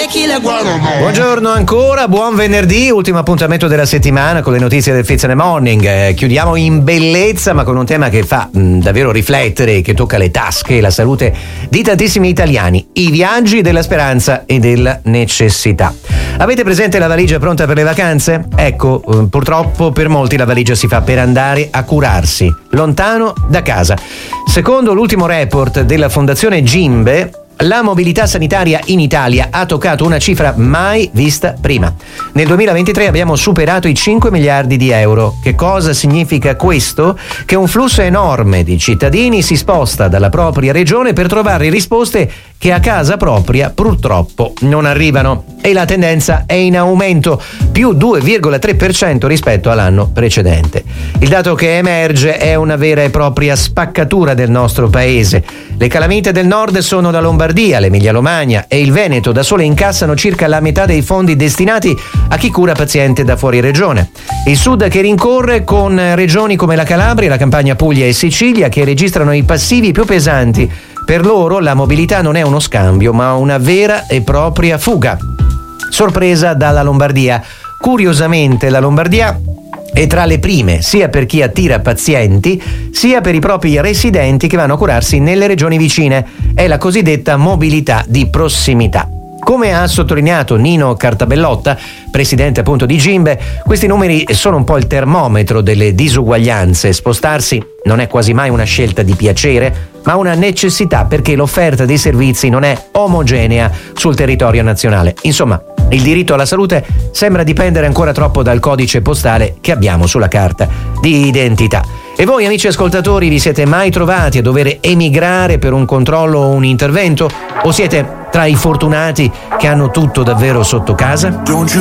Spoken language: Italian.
Buongiorno ancora, buon venerdì, ultimo appuntamento della settimana con le notizie del Fizz and Morning. Chiudiamo in bellezza ma con un tema che fa davvero riflettere, che tocca le tasche e la salute di tantissimi italiani: i viaggi della speranza e della necessità. Avete presente la valigia pronta per le vacanze? Ecco, purtroppo per molti la valigia si fa per andare a curarsi lontano da casa. Secondo l'ultimo report della Fondazione Gimbe, la mobilità sanitaria in Italia ha toccato una cifra mai vista prima. Nel 2023 abbiamo superato i 5 miliardi di euro. Che cosa significa questo? Che un flusso enorme di cittadini si sposta dalla propria regione per trovare risposte che a casa propria purtroppo non arrivano. E la tendenza è in aumento, più 2,3% rispetto all'anno precedente. Il dato che emerge è una vera e propria spaccatura del nostro paese. Le calamite del nord sono la Lombardia, l'Emilia-Romagna e il Veneto da sole incassano circa la metà dei fondi destinati a chi cura paziente da fuori regione. Il sud che rincorre con regioni come la Calabria, la Campania, Puglia e Sicilia che registrano i passivi più pesanti. Per loro la mobilità non è uno scambio, ma una vera e propria fuga. Sorpresa dalla Lombardia. Curiosamente la Lombardia è tra le prime, sia per chi attira pazienti, sia per i propri residenti che vanno a curarsi nelle regioni vicine. È la cosiddetta mobilità di prossimità. Come ha sottolineato Nino Cartabellotta, presidente appunto di Gimbe, questi numeri sono un po' il termometro delle disuguaglianze. Spostarsi non è quasi mai una scelta di piacere, ma una necessità perché l'offerta dei servizi non è omogenea sul territorio nazionale. Insomma, il diritto alla salute sembra dipendere ancora troppo dal codice postale che abbiamo sulla carta di identità. E voi, amici ascoltatori, vi siete mai trovati a dover emigrare per un controllo o un intervento? O siete tra i fortunati che hanno tutto davvero sotto casa?